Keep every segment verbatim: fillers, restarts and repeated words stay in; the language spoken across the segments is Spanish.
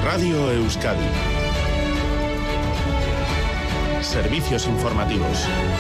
Radio Euskadi. Servicios informativos.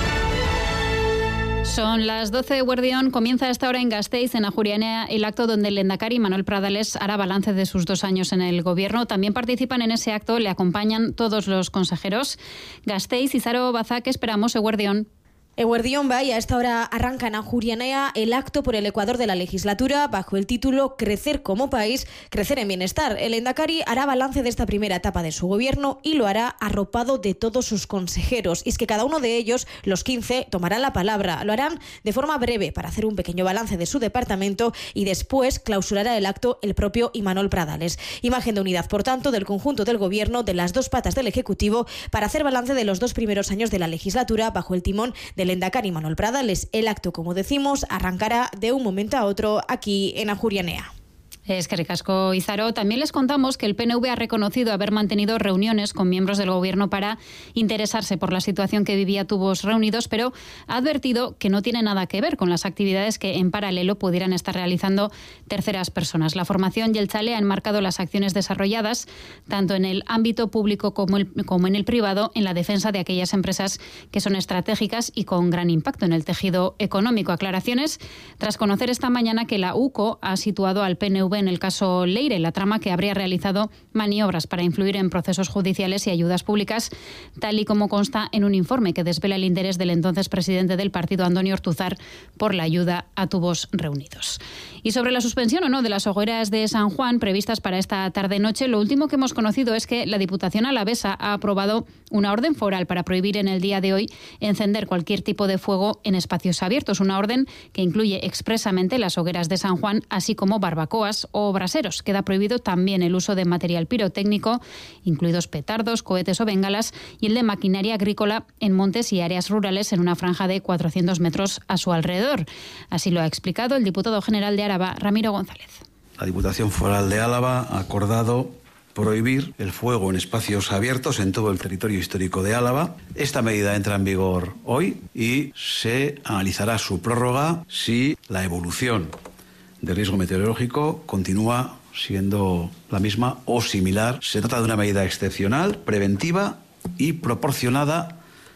Son las doce de Guardión. Comienza a esta hora en Gasteiz, en Ajuria Enea, el acto donde el lehendakari Manuel Pradales hará balance de sus dos años en el gobierno. También participan en ese acto, le acompañan todos los consejeros. Gasteiz, Izaro Bazak, esperamos, Eguerdión. Eguerdión, vaya, a esta hora arranca en Ajuria Enea el acto por el Ecuador de la legislatura bajo el título Crecer como país, crecer en bienestar. El lehendakari hará balance de esta primera etapa de su gobierno y lo hará arropado de todos sus consejeros. Y es que cada uno de ellos, los quince, tomarán la palabra. Lo harán de forma breve para hacer un pequeño balance de su departamento y después clausurará el acto el propio Imanol Pradales. Imagen de unidad, por tanto, del conjunto del gobierno, de las dos patas del Ejecutivo, para hacer balance de los dos primeros años de la legislatura bajo el timón del lehendakari Manuel Pradales. El acto, como decimos, arrancará de un momento a otro aquí en Ajuria Enea. Es que ricasco, Izaro. También les contamos que el P N V ha reconocido haber mantenido reuniones con miembros del gobierno para interesarse por la situación que vivía Tubos Reunidos, pero ha advertido que no tiene nada que ver con las actividades que en paralelo pudieran estar realizando terceras personas. La formación y el Chale han marcado las acciones desarrolladas tanto en el ámbito público como, el, como en el privado en la defensa de aquellas empresas que son estratégicas y con gran impacto en el tejido económico. Aclaraciones tras conocer esta mañana que la U C O ha situado al P N V en el caso Leire, la trama que habría realizado maniobras para influir en procesos judiciales y ayudas públicas, tal y como consta en un informe que desvela el interés del entonces presidente del partido, Andoni Ortuzar, por la ayuda a Tubos Reunidos. Y sobre la suspensión o no de las hogueras de San Juan previstas para esta tarde-noche, lo último que hemos conocido es que la Diputación alavesa ha aprobado una orden foral para prohibir en el día de hoy encender cualquier tipo de fuego en espacios abiertos. Una orden que incluye expresamente las hogueras de San Juan, así como barbacoas o braseros. Queda prohibido también el uso de material pirotécnico, incluidos petardos, cohetes o bengalas, y el de maquinaria agrícola en montes y áreas rurales en una franja de cuatrocientos metros a su alrededor. Así lo ha explicado el diputado general de Álava, Ramiro González. La Diputación Foral de Álava ha acordado prohibir el fuego en espacios abiertos en todo el territorio histórico de Álava. Esta medida entra en vigor hoy y se analizará su prórroga si la evolución de riesgo meteorológico continúa siendo la misma o similar. Se trata de una medida excepcional, preventiva y proporcionada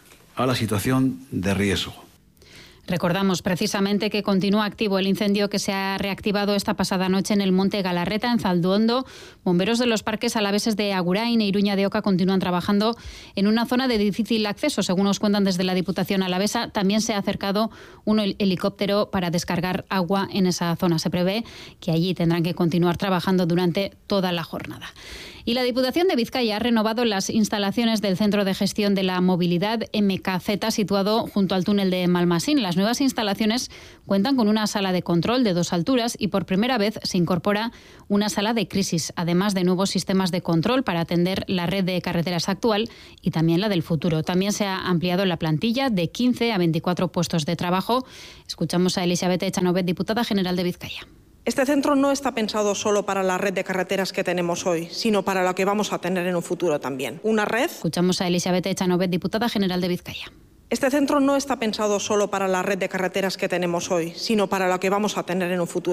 a la situación de riesgo. Recordamos precisamente que continúa activo el incendio que se ha reactivado esta pasada noche en el Monte Galarreta, en Zalduondo. Bomberos de los parques alaveses de Agurain e Iruña de Oca continúan trabajando en una zona de difícil acceso. Según nos cuentan desde la Diputación alavesa, también se ha acercado un helicóptero para descargar agua en esa zona. Se prevé que allí tendrán que continuar trabajando durante toda la jornada. Y la Diputación de Vizcaya ha renovado las instalaciones del Centro de Gestión de la Movilidad M K Z, situado junto al túnel de Malmasín. Las nuevas instalaciones cuentan con una sala de control de dos alturas y por primera vez se incorpora una sala de crisis, además de nuevos sistemas de control para atender la red de carreteras actual y también la del futuro. También se ha ampliado la plantilla de quince a veinticuatro puestos de trabajo. Escuchamos a Elizabeth Echanovet, diputada general de Vizcaya. Este centro no está pensado solo para la red de carreteras que tenemos hoy, sino para la que vamos a tener en un futuro también. Una red... Escuchamos a Elizabeth Echanovet, diputada general de Vizcaya. Este centro no está pensado solo para la red de carreteras que tenemos hoy, sino para la que vamos a tener en un futuro.